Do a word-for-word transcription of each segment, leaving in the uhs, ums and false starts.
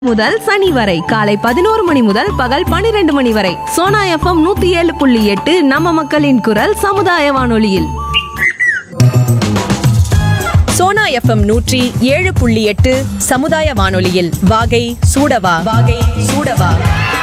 முதல் சனி வரை காலை பதினோரு மணி முதல் பகல் பனிரெண்டு மணி வரை சோனா எஃப்எம் நூத்தி ஏழு புள்ளி எட்டு நம்ம மக்களின் குரல் சமுதாய வானொலியில். சோனா எஃப்எம் நூற்றி ஏழு புள்ளி எட்டு சமுதாய வானொலியில் வாகை சூடவா வாகை சூடவா.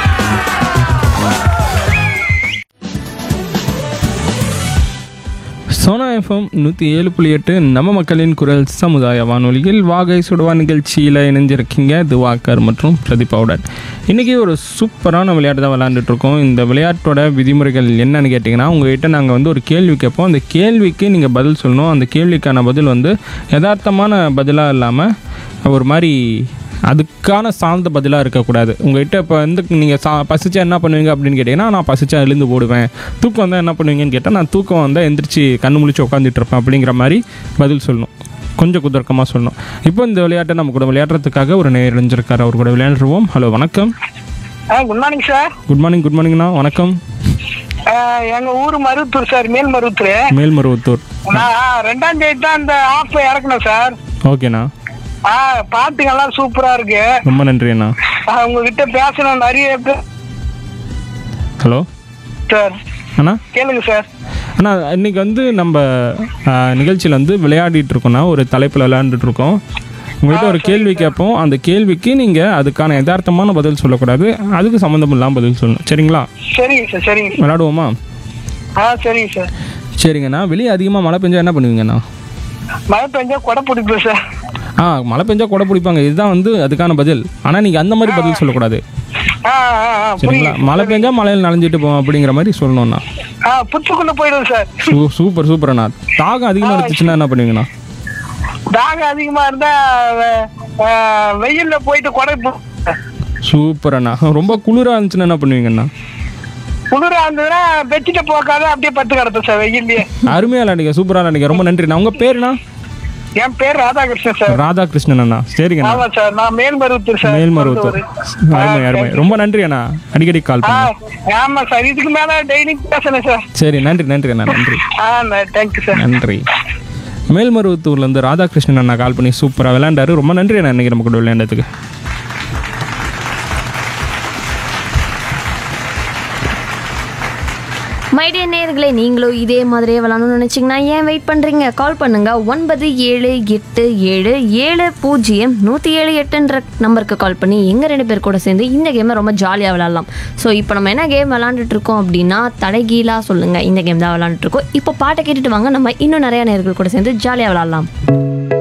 சோனா எஃப்எம் நூற்றி ஏழு புள்ளி எட்டு நம்ம மக்களின் குரல் சமுதாய வானொலியில் வாகை சுடுவா நிகழ்ச்சியில் இணைஞ்சிருக்கீங்க திவாகர் மற்றும் பிரதீபாவுடன். இன்றைக்கி ஒரு சூப்பரான விளையாட்டு தான் விளையாண்டுட்ருக்கோம். இந்த விளையாட்டோட விதிமுறைகள் என்னன்னு கேட்டிங்கன்னா, உங்கள்கிட்ட நாங்கள் வந்து ஒரு கேள்வி கேட்போம். அந்த கேள்விக்கு நீங்கள் பதில் சொல்லணும். அந்த கேள்விக்கான பதில் வந்து யதார்த்தமான பதிலாக இல்லாமல் ஒரு மாதிரி அதுக்கான சார்ந்த பதிலாக இருக்கக்கூடாது. உங்கள்கிட்ட இப்போ வந்து நீங்கள் சா பசிச்சா என்ன பண்ணுவீங்க அப்படின்னு கேட்டிங்கன்னா, நான் பசிச்சா எழுந்து போடுவேன். தூக்கம் வந்தால் என்ன பண்ணுவீங்கன்னு கேட்டால், நான் தூக்கம் வந்தால் எந்திரிச்சு கண்ணு முழிச்சு உட்காந்துட்டு இருப்பேன் அப்படிங்கிற மாதிரி பதில் சொல்லணும். கொஞ்சம் குதர்க்கமாக சொல்லணும். இப்போ இந்த விளையாட்டை நம்ம கூட விளையாடுறதுக்காக ஒரு நேர் இணைஞ்சிருக்காரு. அவர் கூட விளையாண்டுருவோம். ஹலோ, வணக்கம். Good morning sir. Good morning. Good மார்னிங்ண்ணா, வணக்கம். எங்க ஊர் மருவத்தூர் சார், மேல் மருவத்தூர். மேல்மருவத்தூர். நான் ரெண்டாம் தேதி தான் இந்த ஆஃப் இறக்கணும் சார். ஓகேண்ணா. ஆ பாட்டுங்கெல்லாம் சூப்பரா இருக்கு. ரொம்ப நன்றி அண்ணா. உங்ககிட்ட பேசணும் நிறைய பேர். Hello sir. அண்ணா கேளுங்க சார். அண்ணா, இன்னைக்கு வந்து நம்ம நிகழ்ச்சியில் வந்து விளையாடிட்டு இருக்கோம்னா, ஒரு தலைப்பில் விளையாண்டுட்டு இருக்கோம். உங்கள்கிட்ட ஒரு கேள்வி கேட்போம். அந்த கேள்விக்கு நீங்கள் அதுக்கான யதார்த்தமான பதில் சொல்லக்கூடாது, அதுக்கு சம்மந்தம் இல்லாமல் பதில் சொல்லணும். சரிங்களா? சரிங்க சார். சரிங்க சார். விளையாடுவோமா? ஆ சரிங்க சார். சரிங்கண்ணா. வெளியே அதிகமாக மழை பெஞ்சா என்ன பண்ணுவீங்கண்ணா? மழை பெஞ்சா கொடை பிடிப்பேன் சார். ஆ, மழை பெஞ்சா கொடை பிடிப்பாங்க, இதுதான் வந்து அதுக்கான பதில். ஆனால் நீங்கள் அந்த மாதிரி பதில் சொல்லக்கூடாது. சரிங்களா? மழை பெஞ்சா மழையில் நனைஞ்சிட்டு போவோம் அப்படிங்கிற மாதிரி சொல்லணும்ண்ணா. புத்துக்குள்ள போயிடுவேன் சார். சூ சூப்பர் சூப்பர்ண்ணா. தாகம் அதிகமாக இருந்துச்சுன்னா என்ன பண்ணுவீங்கண்ணா? தாகம் அதிகமா இருந்தா வெயில்ல போயிட்டு கொடை. சூப்பர் அண்ணா. ரொம்ப குளிராக இருந்துச்சுன்னா என்ன பண்ணுவீங்கண்ணா? குளிரா இருந்ததுன்னா பெட்ஷீட்டை போக்காத அப்படியே பத்து கிடப்பேன் சார் வெயில்லையே. அருமையாக விளையாடுங்க, சூப்பராக விளையாடுங்க. ரொம்ப நன்றிண்ணா. உங்கள் பேருண்ணா? என் பேர் ராதாகிருஷ்ணன் சார். ராதாகிருஷ்ணன் அண்ணா. சரிங்கண்ணா. ஆமா சார், நான் மேல்மருவத்தூர் சார். மேல்மருவத்தூர். அருமை அருமை. ரொம்ப நன்றி அண்ணா. அடிக்கடி கால் பண்ணுங்க. ஆமா சார், இதுக்கு மேல டெய்லி பேசணும் சார். சரி, நன்றி நன்றி அண்ணா. நன்றி. Thank you sir. நன்றி. மேல்மருவத்தூர்லேருந்து ராதாகிருஷ்ணன் அண்ணா கால் பண்ணி சூப்பராக விளையாண்டாரு. ரொம்ப நன்றி அண்ணா இன்னைக்கு நம்ம கூட விளையாண்டதுக்கு. மைடிய நேயர்களே, நீங்களும் இதே மாதிரியே விளாடணும்னு நினச்சிங்கன்னா ஏன் வெயிட் பண்ணுறீங்க? கால் பண்ணுங்கள். ஒன்பது ஏழு எட்டு ஏழு ஏழு பூஜ்ஜியம் நூற்றி ஏழு எட்டுன்ற நம்பருக்கு கால் பண்ணி எங்கள் ரெண்டு பேர் கூட சேர்ந்து இந்த கேமை ரொம்ப ஜாலியாக விளாட்லாம். ஸோ இப்போ நம்ம என்ன கேம் விளாண்டுட்ருக்கோம் அப்படின்னா, தலைகீழாக சொல்லுங்கள். இந்த கேம் தான் விளாண்டுட்ருக்கோம். இப்போ பாட்டை கேட்டுட்டு வாங்க, நம்ம இன்னும் நிறையா நேயர்கள் கூட சேர்ந்து ஜாலியாக விளாட்லாம்.